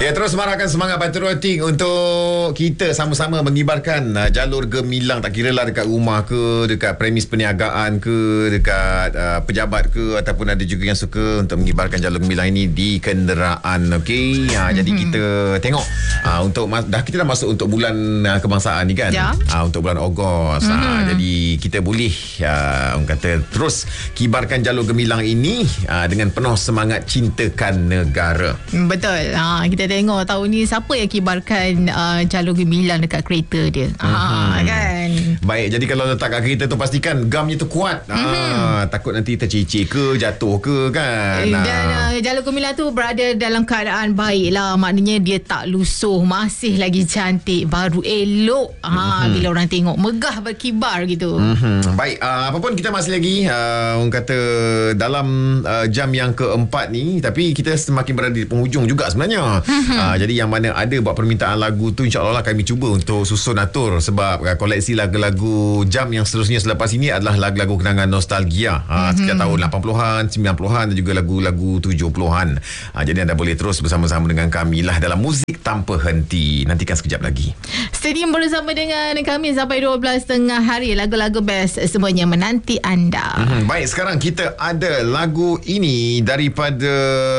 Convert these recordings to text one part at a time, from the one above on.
Ya, terus marahkan semangat patriotik untuk kita sama-sama mengibarkan jalur gemilang, tak kira lah dekat rumah ke, dekat premis perniagaan ke, dekat pejabat ke, ataupun ada juga yang suka untuk mengibarkan jalur gemilang ini di kenderaan. Okey, jadi kita tengok kita dah masuk untuk bulan kebangsaan ni kan, untuk bulan Ogos. Jadi kita boleh orang kata terus kibarkan jalur gemilang ini dengan penuh semangat cintakan negara. Betul. Kita tengok tahun ni siapa yang kibarkan jalur gemilang dekat kereta dia. Kan. Baik, jadi kalau letak kat kereta tu pastikan gamnya tu kuat. Takut nanti tercicir ke, jatuh ke kan. Dan jalur gemilang tu berada dalam keadaan baik lah. Maknanya dia tak lusuh, masih lagi cantik, baru elok. Bila orang tengok megah berkibar gitu. Baik, apapun kita masih lagi orang kata dalam jam yang keempat ni, tapi kita semakin berada di penghujung juga sebenarnya. Jadi yang mana ada buat permintaan lagu tu, insyaAllah lah kami cuba untuk susun atur, sebab koleksi lagu-lagu jam yang seterusnya selepas ini adalah lagu-lagu kenangan nostalgia sekitar tahun 80-an, 90-an dan juga lagu-lagu 70-an. Jadi anda boleh terus bersama-sama dengan kami lah dalam Muzik Tanpa Henti. Nantikan sekejap lagi. Stadium bersama dengan kami sampai 12.30 hari. Lagu-lagu best semuanya menanti anda. Baik, sekarang kita ada lagu ini daripada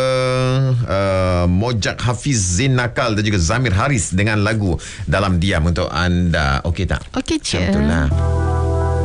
Mojak Hafiz, Zain Nakal dan juga Zamir Haris dengan lagu Dalam Diam untuk anda. Okey tak? Okey je. Betul lah.